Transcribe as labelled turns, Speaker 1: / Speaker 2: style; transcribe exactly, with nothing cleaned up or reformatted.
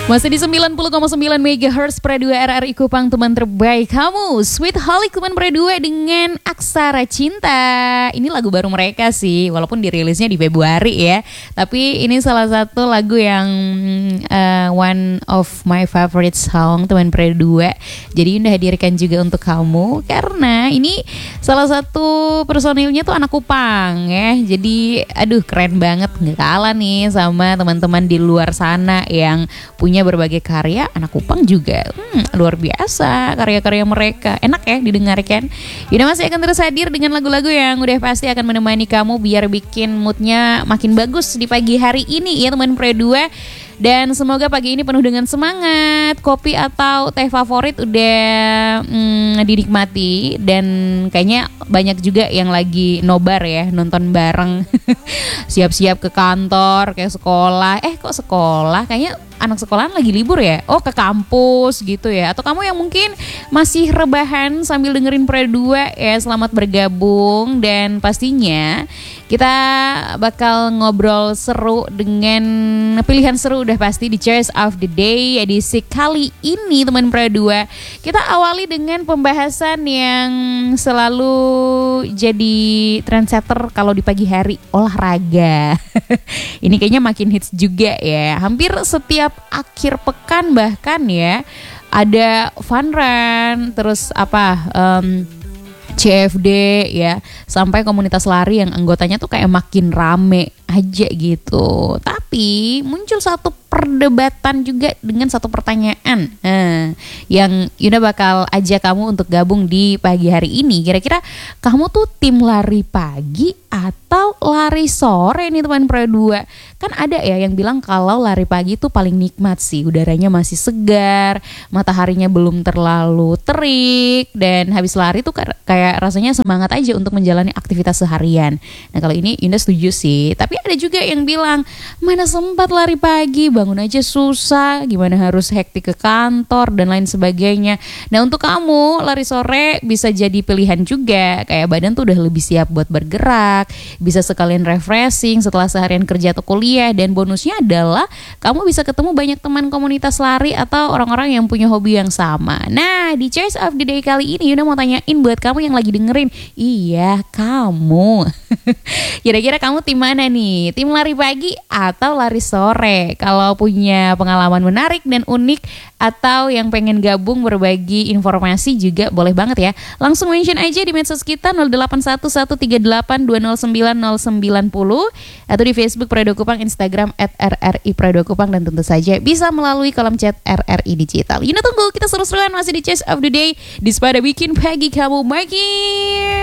Speaker 1: Masih di sembilan puluh koma sembilan megahertz Pro dua R R I Kupang, teman terbaik kamu. Sweet Holic teman Pro dua dengan Aksara Cinta. Ini lagu baru mereka sih, walaupun dirilisnya di Februari ya. Tapi ini salah satu lagu yang uh, one of my favorite song teman Pro dua. Jadi Yunda hadirkan juga untuk kamu karena ini salah satu personilnya tuh anak Kupang ya. Jadi aduh keren banget, nggak kalah nih sama teman-teman di luar sana yang punya berbagai karya. Anak Kupang juga hmm, luar biasa karya-karya mereka, enak ya didengarkan. Yunda masih akan terus hadir dengan lagu-lagu yang udah pasti akan menemani kamu biar bikin moodnya makin bagus di pagi hari ini ya teman Pro dua. Dan semoga pagi ini penuh dengan semangat. Kopi atau teh favorit udah hmm, dinikmati. Dan kayaknya banyak juga yang lagi nobar ya, nonton bareng. Siap-siap ke kantor, kayak sekolah. Eh kok sekolah? Kayaknya anak sekolahan lagi libur ya. Oh ke kampus gitu ya. Atau kamu yang mungkin masih rebahan sambil dengerin Pro dua ya, selamat bergabung. Dan pastinya kita bakal ngobrol seru dengan pilihan seru udah pasti di Choice of the Day edisi kali ini teman Pro dua. Kita awali dengan pembahasan yang selalu jadi trendsetter kalau di pagi hari, olahraga. Ini kayaknya makin hits juga ya. Hampir setiap akhir pekan bahkan ya ada fun run, terus apa um, C F D ya, sampai komunitas lari yang anggotanya tuh kayak makin rame aja gitu. Tapi muncul satu perdebatan juga dengan satu pertanyaan eh, yang Yunda bakal ajak kamu untuk gabung di pagi hari ini. Kira-kira kamu tuh tim lari pagi atau lari sore nih teman Pro dua? Kan ada ya yang bilang kalau lari pagi tuh paling nikmat sih, udaranya masih segar, mataharinya belum terlalu terik, dan habis lari tuh kayak rasanya semangat aja untuk menjalani aktivitas seharian. Nah kalau ini Yunda setuju sih. Tapi ada juga yang bilang, mana sempat lari pagi, bangun aja susah, gimana harus hektik ke kantor dan lain sebagainya. Nah untuk kamu lari sore bisa jadi pilihan juga, kayak badan tuh udah lebih siap buat bergerak, bisa sekalian refreshing setelah seharian kerja atau kuliah. Dan bonusnya adalah kamu bisa ketemu banyak teman komunitas lari atau orang-orang yang punya hobi yang sama. Nah di Choice of the Day kali ini Yuna mau tanyain buat kamu yang lagi dengerin, iya kamu kira-kira kamu tim mana nih? Tim lari pagi atau lari sore? Kalau punya pengalaman menarik dan unik atau yang pengen gabung berbagi informasi juga boleh banget ya. Langsung mention aja di medsos kita nol delapan satu satu tiga delapan dua nol sembilan nol sembilan nol atau di Facebook Pro dua Kupang, Instagram at R R I Pro dua Kupang, dan tentu saja bisa melalui kolom chat R R I Digital. Yuna tunggu, kita seru-seruan masih di Choice of the Day di Sepada Bikin Pagi Kamu Makin